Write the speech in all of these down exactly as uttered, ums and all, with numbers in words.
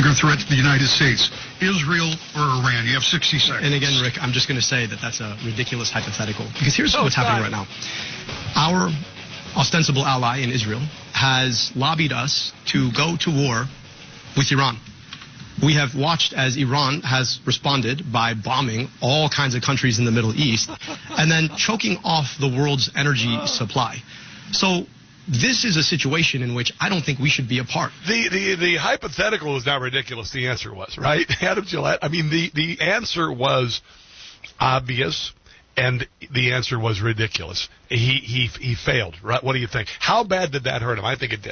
bigger threat to the United States, Israel or Iran? You have sixty seconds. And again, Rick, I'm just going to say that that's a ridiculous hypothetical, because here's oh, what's happening right now. Our ostensible ally in Israel has lobbied us to go to war with Iran. We have watched as Iran has responded by bombing all kinds of countries in the Middle East and then choking off the world's energy supply. So this is a situation in which I don't think we should be a part. The the, the hypothetical was not ridiculous. The answer was, right? Adam Gillette. I mean, the, the answer was obvious, and the answer was ridiculous. He, he, he failed, right? What do you think? How bad did that hurt him? I think it did.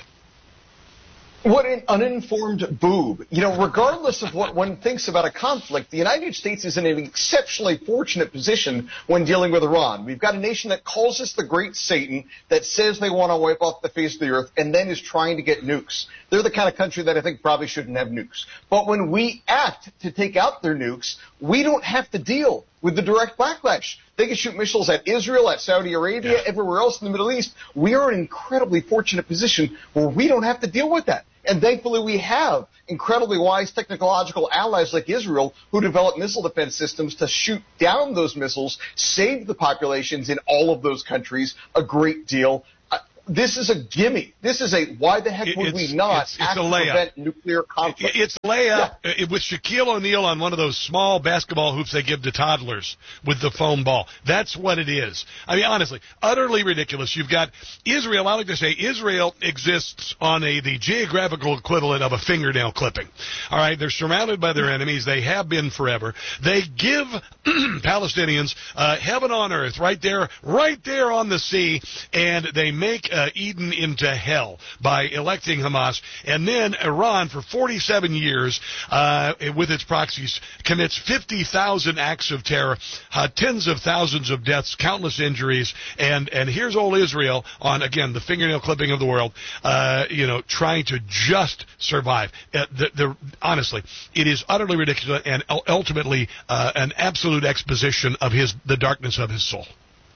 What an uninformed boob. You know, regardless of what one thinks about a conflict, the United States is in an exceptionally fortunate position when dealing with Iran. We've got a nation that calls us the Great Satan, that says they want to wipe off the face of the earth, and then is trying to get nukes. They're the kind of country that I think probably shouldn't have nukes. But when we act to take out their nukes, we don't have to deal with the direct backlash. They can shoot missiles at Israel, at Saudi Arabia, yeah. everywhere else in the Middle East. We are in an incredibly fortunate position where we don't have to deal with that. And thankfully we have incredibly wise technological allies like Israel who develop missile defense systems to shoot down those missiles, save the populations in all of those countries a great deal. Uh, this is a gimme. This is a why the heck would it's, we not it's, it's act a to prevent nuclear conflict? It's a layup yeah. with Shaquille O'Neal on one of those small basketball hoops they give to toddlers with the foam ball. That's what it is. I mean, honestly, utterly ridiculous. You've got Israel. I like to say Israel exists on a the geographical equivalent of a fingernail clipping. All right, they're surrounded by their enemies. They have been forever. They give Palestinians uh, heaven on earth right there, right there on the sea, and they make uh, Eden into hell by electing Hamas. And then Iran, for forty-seven years, uh, with its proxies, commits fifty thousand acts of terror, uh, tens of thousands of deaths, countless injuries, and, and here's old Israel on, again, the fingernail clipping of the world, uh, you know, trying to just survive. Uh, the, the, honestly, it is utterly ridiculous and ultimately uh, an absolute exposition of his the darkness of his soul.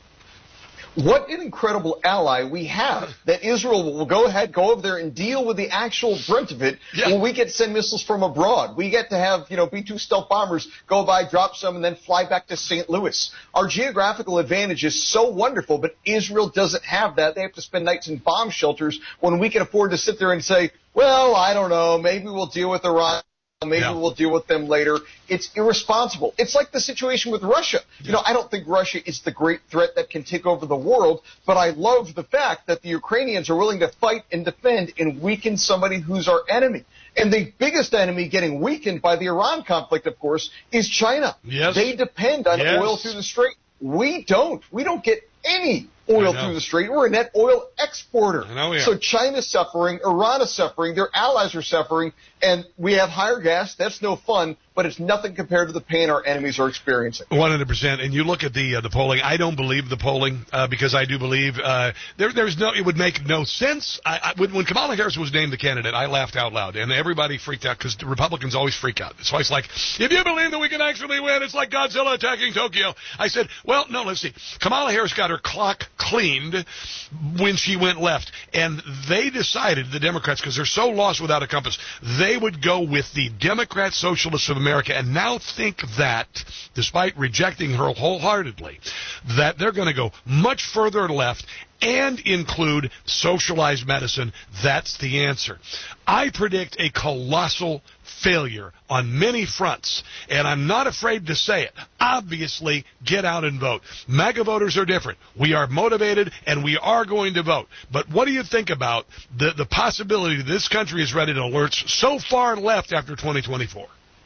What an incredible ally we have that Israel will go ahead, go over there and deal with the actual brunt of it yeah. when we get to send missiles from abroad. We get to have, you know, B two stealth bombers go by, drop some, and then fly back to Saint Louis. Our geographical advantage is so wonderful, but Israel doesn't have that. They have to spend nights in bomb shelters when we can afford to sit there and say, well, I don't know, maybe we'll deal with Iran. Maybe yeah. we'll deal with them later. It's irresponsible. It's like the situation with Russia. Yeah. You know, I don't think Russia is the great threat that can take over the world, but I love the fact that the Ukrainians are willing to fight and defend and weaken somebody who's our enemy. And the biggest enemy getting weakened by the Iran conflict, of course, is China. Yes. They depend on yes. oil through the Strait. We don't. We don't get any oil through the Strait. We're a net oil exporter. I know we are. So China's suffering, Iran is suffering, their allies are suffering, and we have higher gas. That's no fun, but it's nothing compared to the pain our enemies are experiencing. one hundred percent. And you look at the uh, the polling. I don't believe the polling uh, because I do believe uh, there there's no. It would make no sense. I, I, when, when Kamala Harris was named the candidate, I laughed out loud, and everybody freaked out because the Republicans always freak out. So it's like, if you believe that we can actually win, it's like Godzilla attacking Tokyo. I said, well, no, let's see. Kamala Harris got her clock cleaned when she went left, and they decided, the Democrats, because they're so lost without a compass, they would go with the Democrat Socialists of America, and now think that, despite rejecting her wholeheartedly, that they're going to go much further left and include socialized medicine. That's the answer. I predict a colossal failure on many fronts, and I'm not afraid to say it. Obviously, get out and vote. MAGA voters are different. We are motivated, and we are going to vote. But what do you think about the, the possibility that this country is ready to lurch so far left after twenty twenty-four?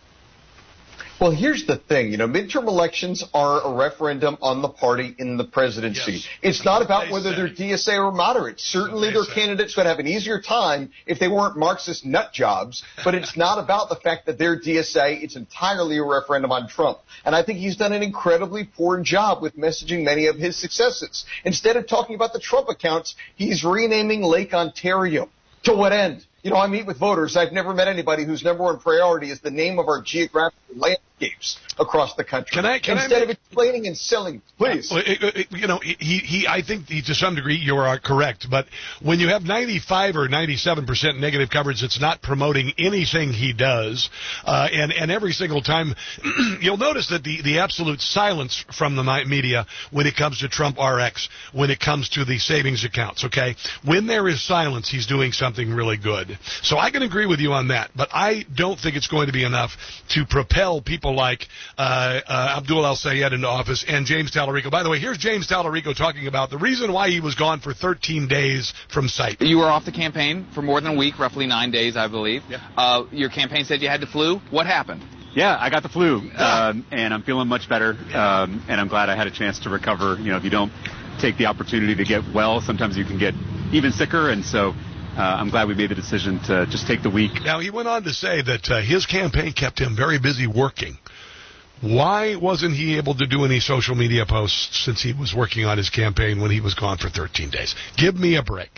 Well, here's the thing. You know, midterm elections are a referendum on the party in the presidency. Yes. It's not about whether say. they're D S A or moderate. Certainly their say. candidates would have an easier time if they weren't Marxist nut jobs, but it's not about the fact that they're D S A. It's entirely a referendum on Trump. And I think he's done an incredibly poor job with messaging many of his successes. Instead of talking about the Trump accounts, he's renaming Lake Ontario. To what end? You know, I meet with voters. I've never met anybody whose number one priority is the name of our geographical land games across the country. Can I, can Instead I make, of explaining and selling, please. Uh, you know, he, he, I think he, to some degree you are correct, but when you have ninety-five or ninety-seven percent negative coverage, it's not promoting anything he does, uh, and, and every single time, you'll notice that the, the absolute silence from the media when it comes to Trump R X, when it comes to the savings accounts, okay? When there is silence, he's doing something really good. So I can agree with you on that, but I don't think it's going to be enough to propel people like uh, uh, Abdul El-Sayed into office and James Tallarico. By the way, here's James Tallarico talking about the reason why he was gone for thirteen days from site. You were off the campaign for more than a week, roughly nine days, I believe. Yeah. Uh, your campaign said you had the flu. What happened? Yeah, I got the flu, um, and I'm feeling much better, um, and I'm glad I had a chance to recover. You know, if you don't take the opportunity to get well, sometimes you can get even sicker, and so uh, I'm glad we made the decision to just take the week. Now, he went on to say that uh, his campaign kept him very busy working. Why wasn't he able to do any social media posts since he was working on his campaign when he was gone for thirteen days? Give me a break.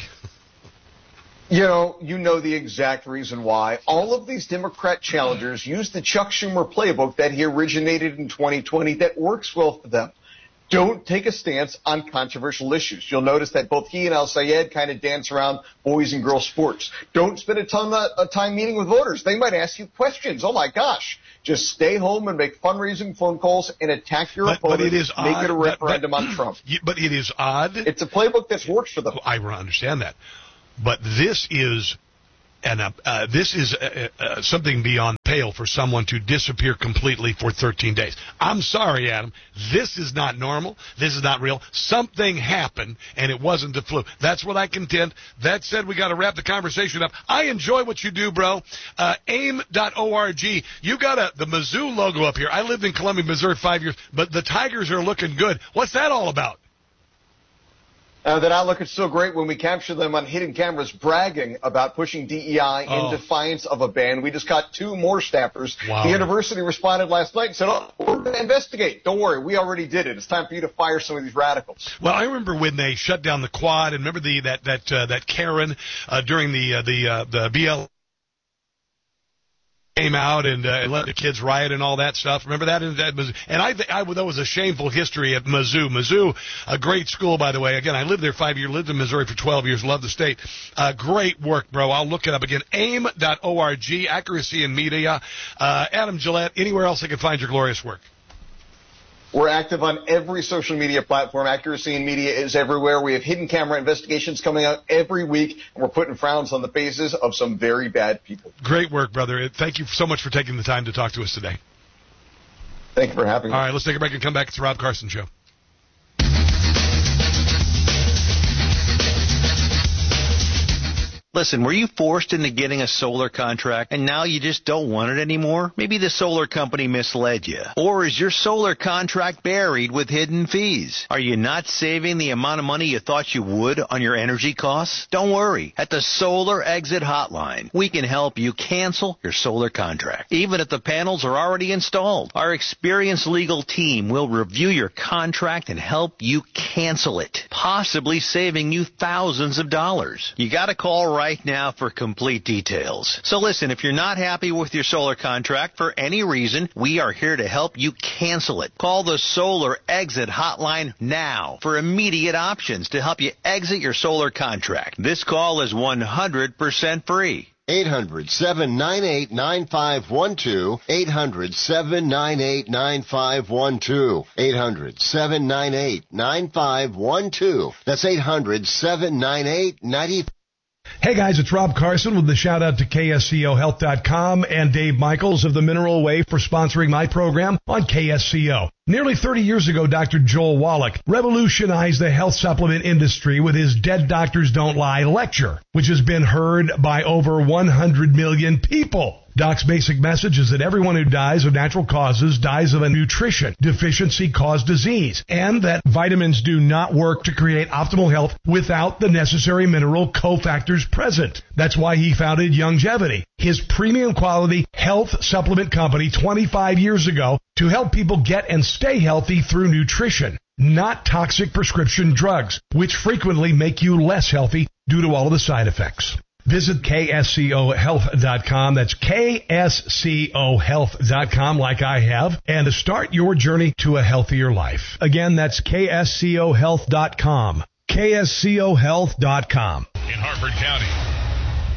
You know, you know the exact reason why. All of these Democrat challengers use the Chuck Schumer playbook that he originated in twenty twenty that works well for them. Don't take a stance on controversial issues. You'll notice that both he and El-Sayed kind of dance around boys and girls sports. Don't spend a ton of time meeting with voters. They might ask you questions. Oh, my gosh. Just stay home and make fundraising phone calls and attack your but, opponent. But it is make odd, it a referendum but, but, on Trump. But it is odd. It's a playbook that's worked for them. I understand that. But this is an, uh, uh, this is uh, uh, something beyond pale for someone to disappear completely for thirteen days. I'm sorry, Adam. This is not normal. This is not real. Something happened, and it wasn't the flu. That's what I contend. That said, we got to wrap the conversation up. I enjoy what you do, bro. Uh, aim dot org. You got a, the Mizzou logo up here. I lived in Columbia, Missouri five years, but the Tigers are looking good. What's that all about? Uh, that outlook is so great when we capture them on hidden cameras bragging about pushing D E I oh. in defiance of a ban. We just got two more staffers. Wow. The university responded last night and said, oh, we're going to investigate. Don't worry. We already did it. It's time for you to fire some of these radicals. Well, I remember when they shut down the quad, and remember the that that uh, that Karen uh, during the uh, the uh, the B L came out and, uh, and let the kids riot and all that stuff. Remember that? And, that was, and I, I, that was a shameful history at Mizzou. Mizzou, a great school, by the way. Again, I lived there five years, lived in Missouri for twelve years, love the state. Uh, great work, bro. I'll look it up again. aim dot org, accuracy in media. Uh, Adam Gillette, anywhere else I can find your glorious work? We're active on every social media platform. Accuracy in Media is everywhere. We have hidden camera investigations coming out every week, and we're putting frowns on the faces of some very bad people. Great work, brother. Thank you so much for taking the time to talk to us today. Thank you for having me. All right, let's take a break and come back. It's the Rob Carson Show. Listen, were you forced into getting a solar contract and now you just don't want it anymore? Maybe the solar company misled you. Or is your solar contract buried with hidden fees? Are you not saving the amount of money you thought you would on your energy costs? Don't worry. At the Solar Exit Hotline, we can help you cancel your solar contract, even if the panels are already installed. Our experienced legal team will review your contract and help you cancel it, possibly saving you thousands of dollars. You got to call right right now for complete details. So listen, if you're not happy with your solar contract for any reason, we are here to help you cancel it. Call the Solar Exit Hotline now for immediate options to help you exit your solar contract. This call is one hundred percent free. eight hundred, seven nine eight, nine five one two. eight hundred, seven nine eight, nine five one two. eight hundred, seven nine eight, nine five one two. That's eight hundred, seven nine eight, nine five one two. Hey guys, it's Rob Carson with the shout out to K S C O health dot com and Dave Michaels of the Mineral Way for sponsoring my program on K S C O. Nearly thirty years ago, Doctor Joel Wallach revolutionized the health supplement industry with his Dead Doctors Don't Lie lecture, which has been heard by over one hundred million people. Doc's basic message is that everyone who dies of natural causes dies of a nutrition deficiency caused disease, and that vitamins do not work to create optimal health without the necessary mineral cofactors present. That's why he founded Youngevity, his premium quality health supplement company twenty-five years ago, to help people get and stay healthy through nutrition, not toxic prescription drugs, which frequently make you less healthy due to all of the side effects. Visit K S C O health dot com. That's K S C O health dot com, like I have, and start your journey to a healthier life. Again, that's K S C O health dot com. K S C O health dot com. In Harford County,